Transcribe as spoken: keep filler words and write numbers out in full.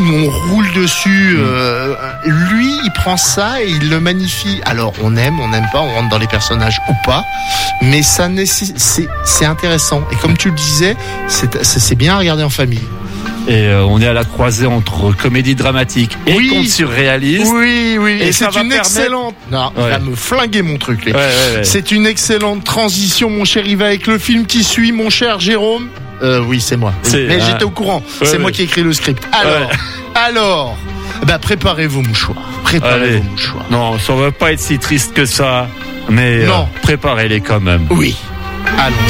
on roule dessus. Euh, lui, il prend ça et il le magnifie. Alors, on aime, on n'aime pas, on rentre dans les personnages ou pas, mais ça nécess- c'est, c'est intéressant. Et comme tu le disais, c'est, c'est bien à regarder en famille. Et euh, on est à la croisée entre comédie dramatique et Oui. conte surréaliste. Oui, oui. Et Et, ça c'est va une permettre- excellente. Non, il Ouais. va me flinguer mon truc. Là. Ouais, ouais, ouais. C'est une excellente transition, mon cher Yves, avec le film qui suit, mon cher Jérôme. Euh, oui, c'est moi. C'est- Mais ah. j'étais au courant. Ouais, c'est ouais. moi qui ai écrit le script. Alors, Ouais. alors, bah préparez vos mouchoirs. Préparez Allez. vos mouchoirs. Non, ça va pas être si triste que ça, mais Non. euh, préparez-les quand même. Oui. Allons.